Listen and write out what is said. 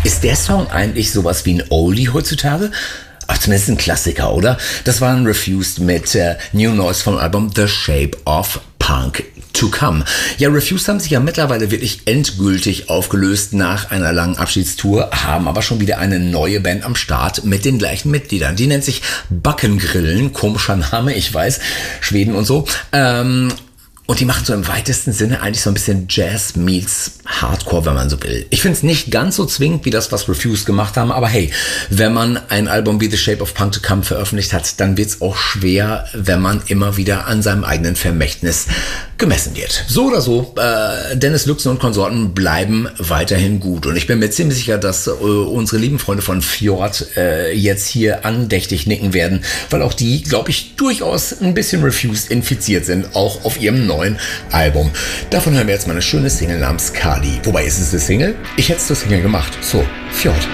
Ist der Song eigentlich sowas wie ein Oldie heutzutage? Ach, zumindest ein Klassiker, oder? Das war ein Refused mit New Noise vom Album The Shape of Punk to Come. Ja, Refused haben sich ja mittlerweile wirklich endgültig aufgelöst nach einer langen Abschiedstour, haben aber schon wieder eine neue Band am Start mit den gleichen Mitgliedern. Die nennt sich Backengrillen, komischer Name, ich weiß, Schweden und so. Und die machen so im weitesten Sinne eigentlich so ein bisschen Jazz meets Hardcore, wenn man so will. Ich finde es nicht ganz so zwingend wie das, was Refused gemacht haben, aber hey, wenn man ein Album wie The Shape of Punk to Come veröffentlicht hat, dann wird es auch schwer, wenn man immer wieder an seinem eigenen Vermächtnis gemessen wird. So oder so, Dennis Lyxzén und Konsorten bleiben weiterhin gut. Und ich bin mir ziemlich sicher, dass unsere lieben Freunde von Fjord jetzt hier andächtig nicken werden, weil auch die, glaube ich, durchaus ein bisschen Refused infiziert sind, auch auf ihrem neuen Album. Davon hören wir jetzt mal eine schöne Single namens Kali. Wobei, ist es eine Single? Ich hätte es zur Single gemacht. So, Fjord.